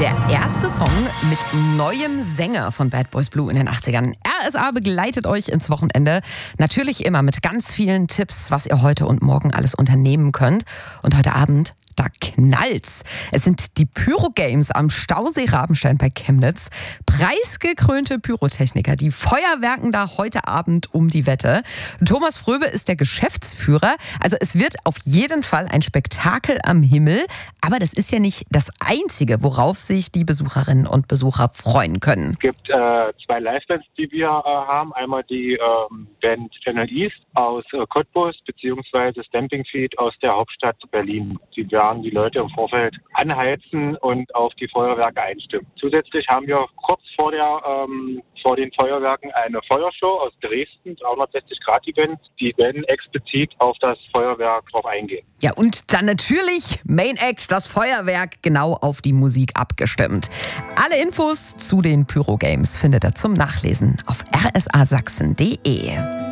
Der erste Song mit neuem Sänger von Bad Boys Blue in den 80ern. RSA begleitet euch ins Wochenende. Natürlich immer mit ganz vielen Tipps, was ihr heute und morgen alles unternehmen könnt. Und heute Abend, da knallt's. Es sind die Pyro-Games am Stausee Rabenstein bei Chemnitz. Preisgekrönte Pyrotechniker, die feuerwerken da heute Abend um die Wette. Thomas Fröbe ist der Geschäftsführer. Also es wird auf jeden Fall ein Spektakel am Himmel. Aber das ist ja nicht das Einzige, worauf sich die Besucherinnen und Besucher freuen können. Es gibt zwei Livebands, die wir haben. Einmal die Band Channel East aus Cottbus beziehungsweise Stamping Feet aus der Hauptstadt Berlin. Die werden die Leute im Vorfeld anheizen und auf die Feuerwerke einstimmen. Zusätzlich haben wir kurz vor den Feuerwerken eine Feuershow aus Dresden, 360-Grad-Event. Die werden explizit auf das Feuerwerk drauf eingehen. Ja, und dann natürlich Main Act, das Feuerwerk, genau auf die Musik abgestimmt. Alle Infos zu den Pyro-Games findet ihr zum Nachlesen auf rsasachsen.de.